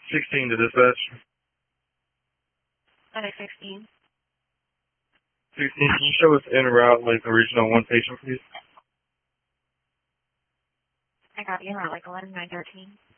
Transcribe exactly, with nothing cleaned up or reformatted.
sixteen to dispatch. Medic sixteen. sixteen, can you show us en route, like the regional one patient, please? I got you, route like eleven nine thirteen.